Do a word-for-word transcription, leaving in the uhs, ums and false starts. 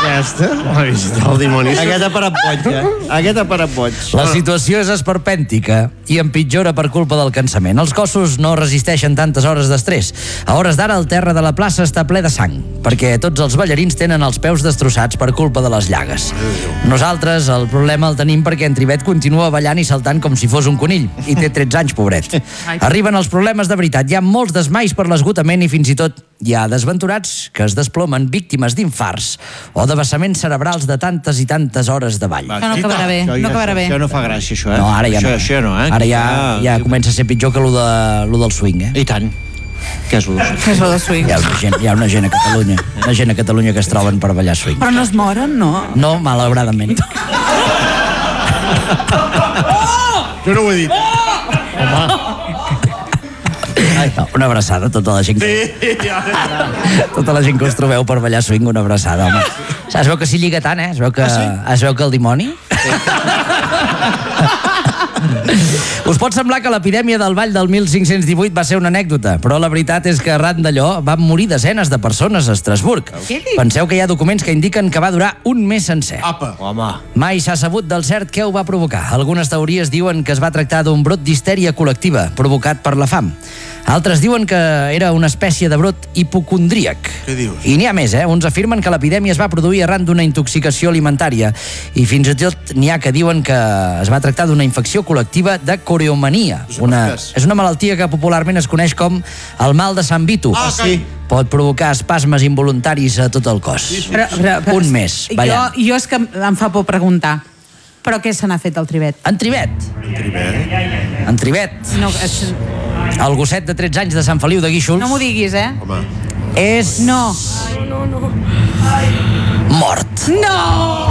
Aquesta? Ai, el dimoni. Aquest ha parat boig, eh? Aquest ha parat boig. La situació és esperpèntica i empitjora per culpa del cansament. Els cossos no resisteixen tantes hores d'estrès. A hores d'ara el terra de la plaça està ple de sang, perquè tots els ballarins tenen els peus destrossats per culpa de les llagues. Nosaltres el problema el tenim perquè en Trivet continua ballant i saltant com si fos un conill, i té tretze anys, pobret. Arriben els problemes de veritat. Hi ha molts desmais per l'esgotament i fins i tot hi ha desventurats que es desplomen víctimes d'infarts o de vessaments cerebrals de tantes i tantes hores de ball. Això no acabarà bé, no acabarà bé. Això no fa gràcia, això, eh? No, ara ja això, no. Això no, eh? Ara ja, ja comença a ser pitjor que lo, de, lo del swing, eh? I tant. Què és lo del swing? Què és lo del swing? Hi ha una gent, hi ha una gent a Catalunya, una gent a Catalunya que es troben per ballar swing. Però no es moren, no? No, malauradament. Jo no ho he dit. Home. No, una abraçada a tota la gent que... Sí, ja, ja. Tota la gent que us trobeu per ballar swing, una abraçada, home. Es veu que s'hi lliga tant, eh? Es veu que, es veu que el dimoni... Us pot semblar que l'epidèmia del ball del mil cinc-cents divuit va ser una anècdota, però la veritat és que arran d'allò van morir desenes de persones a Estrasburg. Penseu que hi ha documents que indiquen que va durar un mes sencer. Apa. Home. Mai s'ha sabut del cert què ho va provocar. Algunes teories diuen que es va tractar d'un brot d'histèria col·lectiva provocat per la fam. Altres diuen que era una espècie de brot hipocondríac. Què dius? I n'hi ha més, eh? Uns afirmen que l'epidèmia es va produir arran d'una intoxicació alimentària i fins i tot n'hi ha que diuen que es va tractar d'una infecció col·lectiva de coreomania. Una, és una malaltia que popularment es coneix com el mal de Sant Vito. Ah, sí. Pot provocar espasmes involuntaris a tot el cos. Sí, sí. Però, però, però, Un mes, jo, ballant. jo és que em fa por preguntar. Però què se n'ha fet al Trivet? En Trivet. Trivet. En Trivet. No, és... El gosset de tretze anys de Sant Feliu de Guíxols no m'ho diguis, eh? Home. és... No. mort. No!